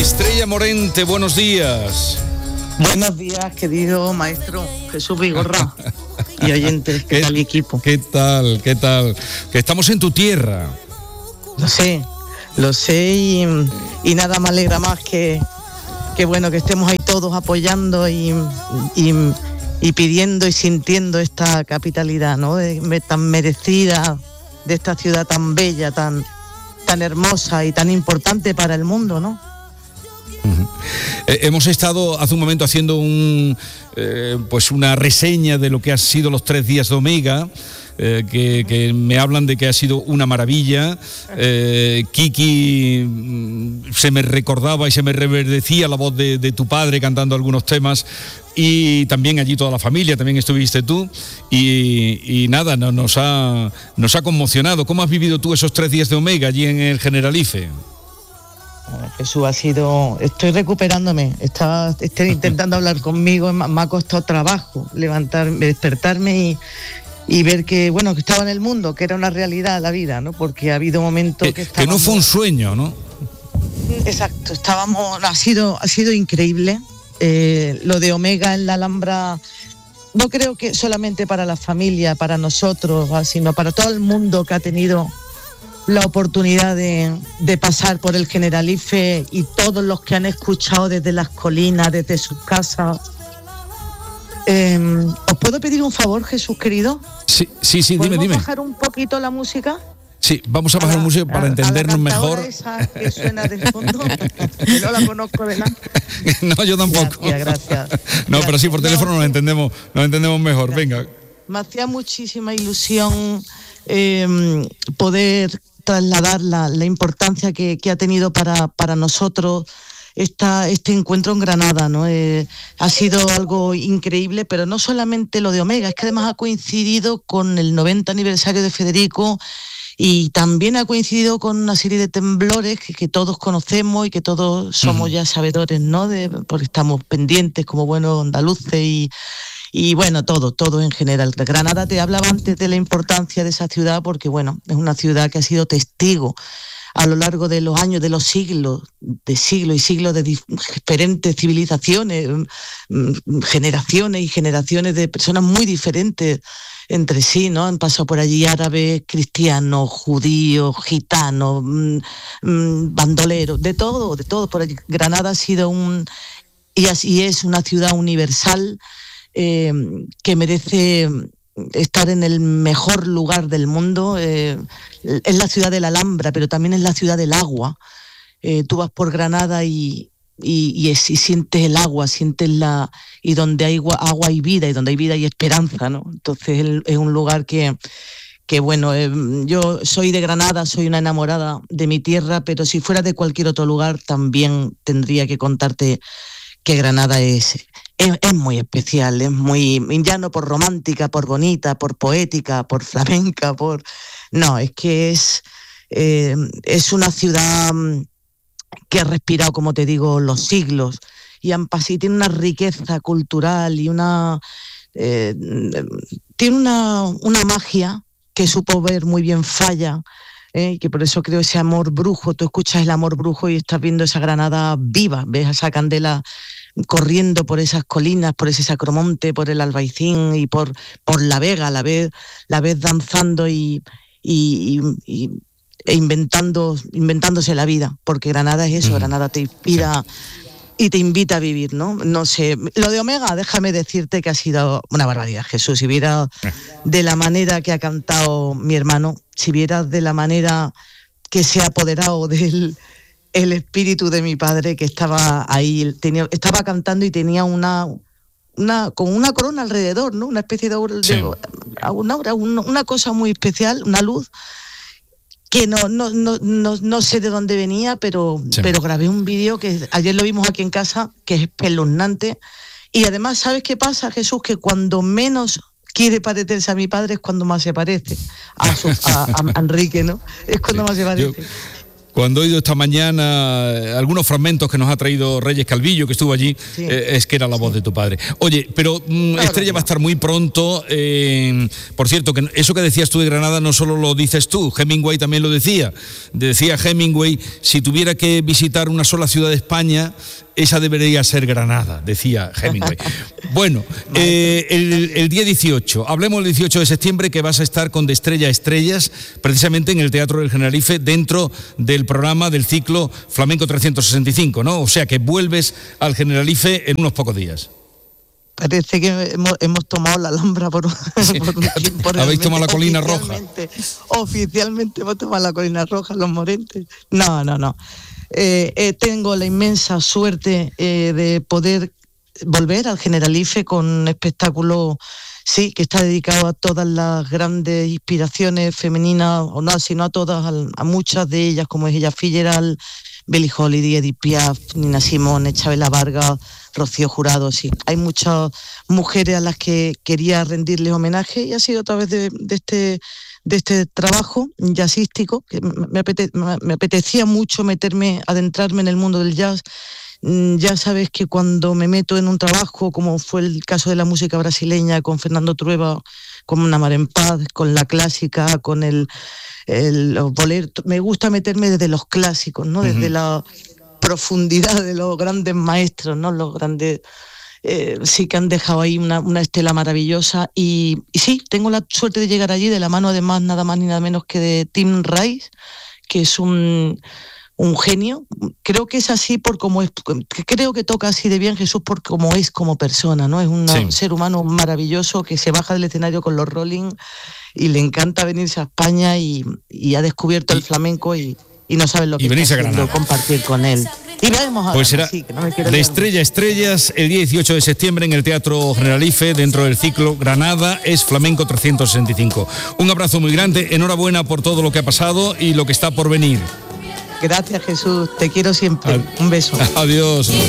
Estrella Morente, buenos días. Buenos días, querido maestro Jesús Vigorra y oyentes, ¿qué tal, equipo? ¿Qué tal? Que estamos en tu tierra. Lo sé y nada me alegra más que bueno, que estemos ahí todos apoyando y pidiendo y sintiendo esta capitalidad, ¿no? Tan merecida, de esta ciudad tan bella, tan hermosa y tan importante para el mundo, ¿no? Uh-huh. Hemos estado hace un momento haciendo una reseña de lo que han sido los 3 días de Omega, que me hablan de que ha sido una maravilla. Kiki, se me recordaba y se me reverdecía la voz de tu padre cantando algunos temas, y también allí toda la familia, también estuviste tú, y nada, nos ha conmocionado. ¿Cómo has vivido tú esos 3 días de Omega allí en el Generalife? Jesús, estoy recuperándome, estoy intentando hablar conmigo, me ha costado trabajo despertarme y ver que estaba en el mundo, que era una realidad la vida, ¿no? Porque ha habido momentos que no fue un sueño, ¿no? Exacto, ha sido increíble. Lo de Omega en la Alhambra, no creo que solamente para la familia, para nosotros, sino para todo el mundo que ha tenido la oportunidad de pasar por el Generalife, y todos los que han escuchado desde las colinas, desde sus casas. ¿Os puedo pedir un favor, Jesús querido? Sí, dime. ¿Podemos bajar un poquito la música? Sí, vamos a bajar la música para entendernos mejor. Esa que suena de fondo, que no la conozco de nada. No, yo tampoco. Gracias. No, pero sí, por teléfono nos entendemos mejor. Gracias. Venga. Me hacía muchísima ilusión poder trasladar la importancia que ha tenido para nosotros este encuentro en Granada, ¿no? Ha sido algo increíble, pero no solamente lo de Omega, es que además ha coincidido con el 90 aniversario de Federico, y también ha coincidido con una serie de temblores que todos conocemos y que todos somos ya sabedores, ¿no? Porque estamos pendientes como buenos andaluces y bueno, todo en general. Granada, te hablaba antes de la importancia de esa ciudad porque, es una ciudad que ha sido testigo a lo largo de los años, de los siglos y siglos de diferentes civilizaciones, generaciones y generaciones de personas muy diferentes entre sí, ¿no? Han pasado por allí árabes, cristianos, judíos, gitanos, bandoleros, de todo por allí. Granada ha sido y así es una ciudad universal, que merece estar en el mejor lugar del mundo. Es la ciudad de la Alhambra, pero también es la ciudad del agua. Tú vas por Granada y sientes el agua, y donde hay agua hay vida, y donde hay vida hay esperanza, ¿no? Entonces es un lugar que yo soy de Granada, soy una enamorada de mi tierra, pero si fuera de cualquier otro lugar también tendría que contarte que Granada es muy especial, es muy, ya no por romántica, por bonita, por poética, por flamenca, es que es una ciudad que ha respirado, como te digo, los siglos, y tiene una riqueza cultural y tiene una magia que supo ver muy bien Falla, que por eso creo ese amor brujo. Tú escuchas el amor brujo y estás viendo esa Granada viva, ves a esa Candela corriendo por esas colinas, por ese Sacromonte, por el Albaicín y por la Vega, la ves danzando y inventándose la vida, porque Granada es eso. Granada te inspira y te invita a vivir, ¿no? No sé, lo de Omega, déjame decirte que ha sido una barbaridad, Jesús. Si vieras de la manera que ha cantado mi hermano, si vieras de la manera que se ha apoderado del el espíritu de mi padre, que estaba ahí, estaba cantando y tenía con una corona alrededor, ¿no? Una especie de aura, una cosa muy especial, una luz que no sé de dónde venía, pero grabé un vídeo que ayer lo vimos aquí en casa, que es espeluznante. Y además, ¿sabes qué pasa, Jesús? Que cuando menos quiere parecerse a mi padre es cuando más se parece a Enrique, ¿no? Es cuando más se parece. Cuando he oído esta mañana algunos fragmentos que nos ha traído Reyes Calvillo, que estuvo allí, sí. Es que era la voz de tu padre. Oye, pero Estrella va a estar muy pronto. Por cierto, que eso que decías tú de Granada no solo lo dices tú, Hemingway también lo decía. Decía Hemingway, si tuviera que visitar una sola ciudad de España, esa debería ser Granada, decía Hemingway. Bueno, el día 18, hablemos el 18 de septiembre, que vas a estar con De Estrella a Estrellas, precisamente en el Teatro del Generalife, dentro del programa del ciclo Flamenco 365, ¿no? O sea que vuelves al Generalife en unos pocos días. Parece que hemos tomado la Alhambra por un tiempo. ¿Habéis tomado la Colina Roja? Oficialmente hemos tomado la Colina Roja, los Morentes. No. Tengo la inmensa suerte de poder volver al Generalife con un espectáculo, sí, que está dedicado a todas las grandes inspiraciones femeninas, o no, sino a todas, a muchas de ellas, como es Ella Fitzgerald, Billie Holiday, Edith Piaf, Nina Simone, Chabela Vargas, Rocío Jurado. Sí, hay muchas mujeres a las que quería rendirles homenaje, y ha sido a través de este trabajo jazzístico, que me apetecía mucho adentrarme en el mundo del jazz. Ya sabes que cuando me meto en un trabajo, como fue el caso de la música brasileña con Fernando Trueba, con Una Mar en Paz, con la clásica, con los boleros, me gusta meterme desde los clásicos, ¿no? Desde la profundidad de los grandes maestros, ¿no? Los grandes... sí que han dejado ahí una estela maravillosa, y sí, tengo la suerte de llegar allí de la mano, además, nada más ni nada menos que de Tim Rice, que es un genio. Creo que es así por cómo es, creo que toca así de bien Jesús por cómo es como persona, ¿no? Es un ser humano maravilloso que se baja del escenario con los Rolling y le encanta venirse a España, y ha descubierto el flamenco y no saben lo que está haciendo, compartir con él. Y veremos ahora, pues será sí, que no me De Estrella a Estrellas el 18 de septiembre en el Teatro Generalife, dentro del ciclo Granada es Flamenco 365. Un abrazo muy grande, enhorabuena por todo lo que ha pasado y lo que está por venir. Gracias, Jesús, te quiero siempre. Un beso. Adiós.